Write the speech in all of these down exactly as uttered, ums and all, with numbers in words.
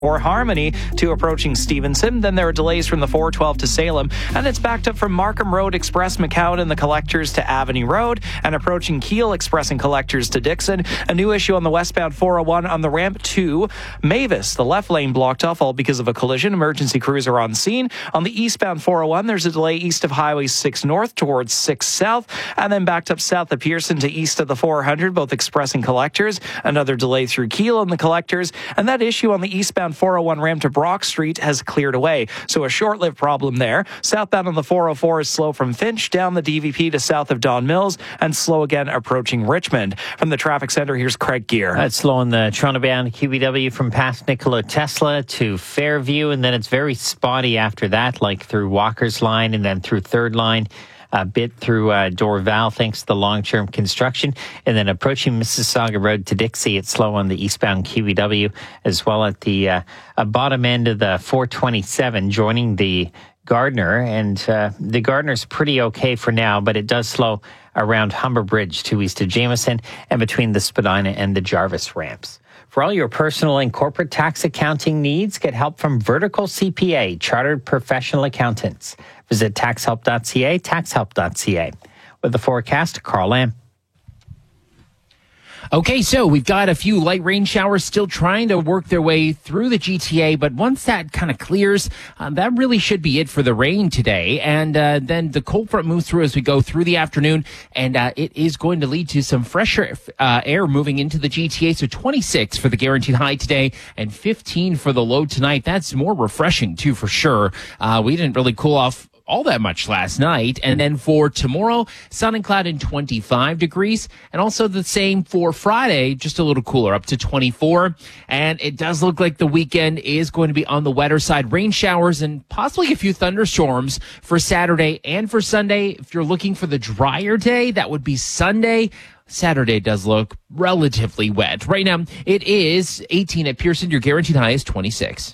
or Harmony to approaching Stevenson. Then there are delays from the four twelve to Salem, and it's backed up from Markham Road Express McCowan and the Collectors to Avenue Road, and approaching Keele Express and Collectors to Dixon. A new issue on the westbound four oh one on the ramp to Mavis. The left lane blocked off, all because of a collision. Emergency crews are on scene. On the eastbound four oh one, there's a delay east of Highway six North towards six South, and then backed up south of Pearson to east of the four hundred, both Express and Collectors. Another delay through Keele and the Collectors, and that issue on the eastbound four oh one ramp to Brock Street has cleared away. So a short-lived problem there. Southbound on the four oh four is slow from Finch down the D V P to south of Don Mills, and slow again approaching Richmond. From the traffic center, here's Craig Gear. It's slow on the Toronto-bound Q B W from past Nikola Tesla to Fairview, and then it's very spotty after that, like through Walker's Line and then through Third Line. A bit through uh, Dorval, thanks to the long-term construction. And then approaching Mississauga Road to Dixie, it's slow on the eastbound Q B W, as well at the uh, uh, bottom end of the four twenty-seven, joining the Gardner. And uh, the Gardner's pretty okay for now, but it does slow around Humber Bridge to east of Jameson and between the Spadina and the Jarvis ramps. For all your personal and corporate tax accounting needs, get help from Vertical C P A, Chartered Professional Accountants. Visit tax help dot c a, tax help dot c a. With the forecast, Carl Lamb. Okay, so we've got a few light rain showers still trying to work their way through the G T A, but once that kind of clears, uh, that really should be it for the rain today. And uh, then the cold front moves through as we go through the afternoon, and uh, it is going to lead to some fresher uh, air moving into the G T A. So twenty-six for the guaranteed high today and fifteen for the low tonight. That's more refreshing, too, for sure. Uh, we didn't really cool off all that much last night. And then for tomorrow, sun and cloud and twenty-five degrees. And also the same for Friday, just a little cooler, up to twenty-four. And it does look like the weekend is going to be on the wetter side. Rain showers and possibly a few thunderstorms for Saturday and for Sunday. If you're looking for the drier day, that would be Sunday. Saturday does look relatively wet. Right now, it is eighteen at Pearson. Your guaranteed high is twenty-six.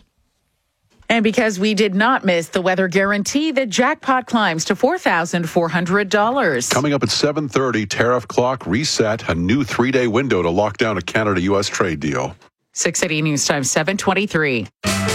And because we did not miss the weather guarantee, the jackpot climbs to four thousand four hundred dollars. Coming up at seven thirty, tariff clock reset, a new three-day window to lock down a Canada U S trade deal. six eighty News Time, seven twenty-three.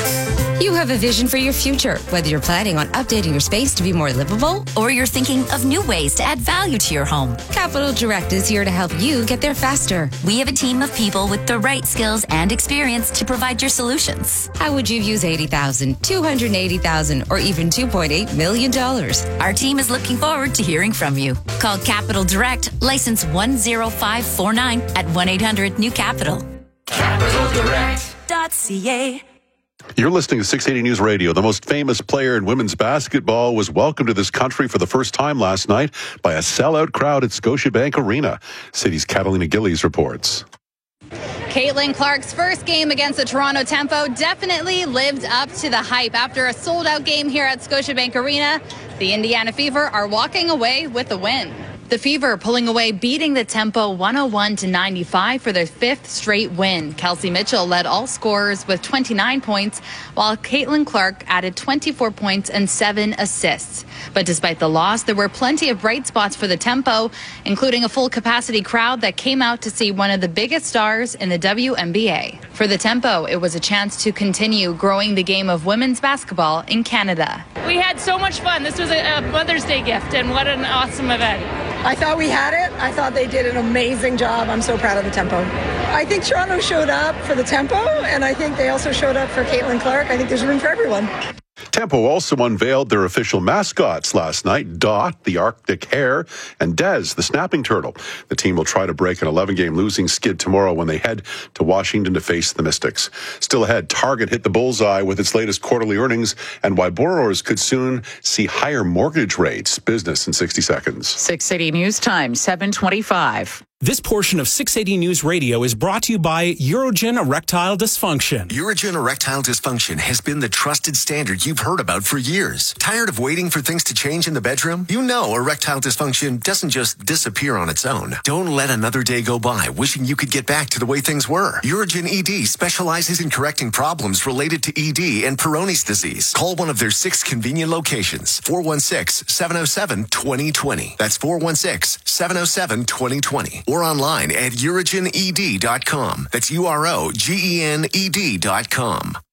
You have a vision for your future, whether you're planning on updating your space to be more livable or you're thinking of new ways to add value to your home. Capital Direct is here to help you get there faster. We have a team of people with the right skills and experience to provide your solutions. How would you use eighty thousand dollars, two hundred eighty thousand dollars, or even two point eight million dollars? Our team is looking forward to hearing from you. Call Capital Direct, license one zero five four nine at one eight hundred new capital. capital direct dot c a. You're listening to six eighty News Radio. The most famous player in women's basketball was welcomed to this country for the first time last night by a sellout crowd at Scotiabank Arena. City's Catalina Gillies reports. Caitlin Clark's first game against the Toronto Tempo definitely lived up to the hype. After a sold-out game here at Scotiabank Arena, the Indiana Fever are walking away with the win. The Fever pulling away, beating the Tempo one oh one to ninety-five for their fifth straight win. Kelsey Mitchell led all scorers with twenty-nine points, while Caitlin Clark added twenty-four points and seven assists. But despite the loss, there were plenty of bright spots for the Tempo, including a full capacity crowd that came out to see one of the biggest stars in the W N B A. For the Tempo, it was a chance to continue growing the game of women's basketball in Canada. We had so much fun. This was a, a Mother's Day gift, and what an awesome event. I thought we had it. I thought they did an amazing job. I'm so proud of the Tempo. I think Toronto showed up for the Tempo, and I think they also showed up for Caitlin Clark. I think there's room for everyone. Tempo also unveiled their official mascots last night, Dot, the Arctic hare, and Des, the snapping turtle. The team will try to break an eleven-game losing skid tomorrow when they head to Washington to face the Mystics. Still ahead, Target hit the bullseye with its latest quarterly earnings, and why borrowers could soon see higher mortgage rates. Business in sixty seconds. six eighty News Time, seven twenty-five. This portion of six eighty News Radio is brought to you by Urogen Erectile Dysfunction. Urogen Erectile Dysfunction has been the trusted standard you've heard about for years. Tired of waiting for things to change in the bedroom? You know erectile dysfunction doesn't just disappear on its own. Don't let another day go by wishing you could get back to the way things were. Urogen E D specializes in correcting problems related to E D and Peyronie's disease. Call one of their six convenient locations. four one six, seven oh seven, two oh two oh. That's four one six, seven oh seven, two oh two oh. Or online at urogen e d dot com. That's U R O G E N E D dot com.